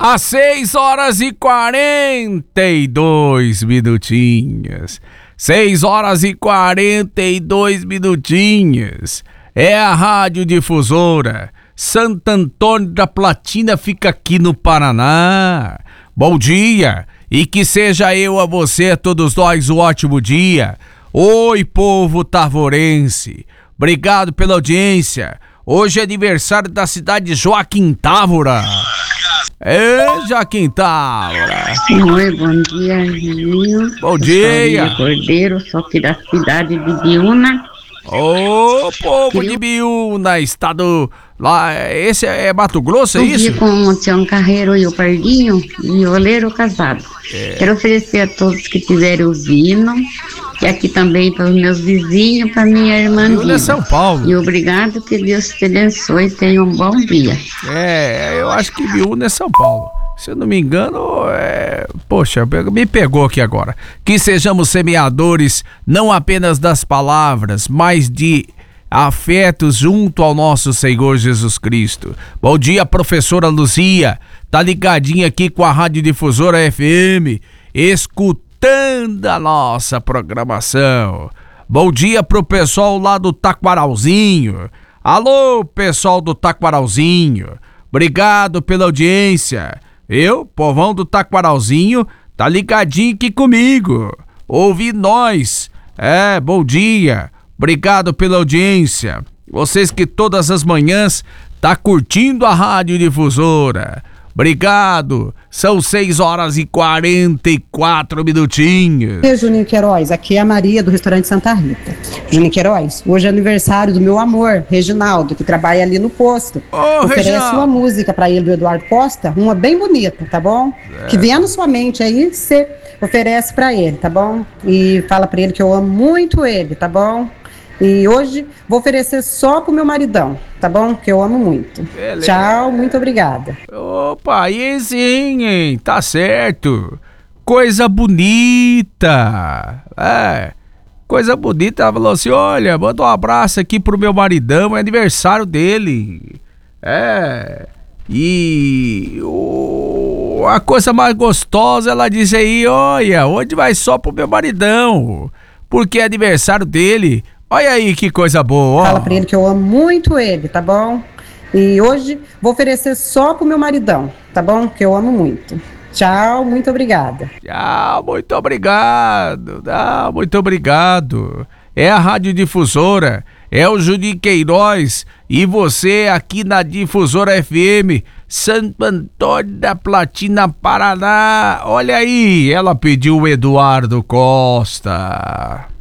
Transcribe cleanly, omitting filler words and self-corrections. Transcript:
Às 6h42 minutinhos. 6h42 minutinhos. É a Rádio Difusora. Santo Antônio da Platina fica aqui no Paraná. Bom dia. E que seja eu a você, a todos nós, um ótimo dia. Oi, povo tavorense. Obrigado pela audiência. Hoje é aniversário da cidade de Joaquim Távora. Joaquim Távora. Oi, bom dia, Juninho. Bom dia. Cordeiro, sou aqui da cidade de Biúna. Ô, povo de Biúna, estado lá, esse é Mato Grosso, é isso? Com o Tião Carreiro e o Pardinho e o Oleiro casado. Quero oferecer a todos que estiverem ouvindo, e aqui também para os meus vizinhos, para minha irmã Biúna é São Paulo. E obrigado, que Deus te abençoe e tenha um bom dia. Eu acho que Biúna é São Paulo. Se eu não me engano, poxa, me pegou aqui agora. Que sejamos semeadores não apenas das palavras, mas de afetos junto ao nosso Senhor Jesus Cristo. Bom dia, professora Luzia. Tá ligadinha aqui com a Rádio Difusora FM, escutando a nossa programação. Bom dia pro pessoal lá do Taquaralzinho. Alô, pessoal do Taquaralzinho. Obrigado pela audiência. Povão do Taquaralzinho, tá ligadinho aqui comigo. Ouvi nós. Bom dia. Obrigado pela audiência. Vocês que todas as manhãs tá curtindo a Rádio Difusora. Obrigado. São 6h44 minutinhos. Oi, Juninho Queiroz, aqui é a Maria do restaurante Santa Rita. Juninho Queiroz, hoje é aniversário do meu amor, Reginaldo, que trabalha ali no posto. Oferece uma música pra ele do Eduardo Costa, uma bem bonita, tá bom? Que vier na sua mente aí, você oferece pra ele, tá bom? E fala pra ele que eu amo muito ele, tá bom? E hoje vou oferecer só pro meu maridão, tá bom? Que eu amo muito. Beleza. Tchau, muito obrigada. Opa, aí sim, hein? Tá certo. Coisa bonita. Coisa bonita. Ela falou assim, olha, manda um abraço aqui pro meu maridão, é aniversário dele. E a coisa mais gostosa, ela disse aí, olha, hoje vai só pro meu maridão, porque é aniversário dele. Olha aí que coisa boa, ó. Fala pra ele que eu amo muito ele, tá bom? E hoje vou oferecer só pro meu maridão, tá bom? Que eu amo muito. Tchau, muito obrigada. Tchau, muito obrigado. Muito obrigado. É a Rádio Difusora, é o Juninho Queiroz e você aqui na Difusora FM, Santo Antônio da Platina, Paraná. Olha aí, ela pediu o Eduardo Costa.